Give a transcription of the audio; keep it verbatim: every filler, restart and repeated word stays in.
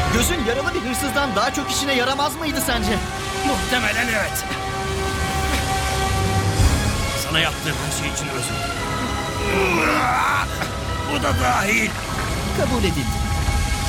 Gözün yaralı bir hırsızdan daha çok işine yaramaz mıydı sence? Muhtemelen evet. Sana yaptığım her şey için özür dilerim. Bu da dahil. Kabul edildi.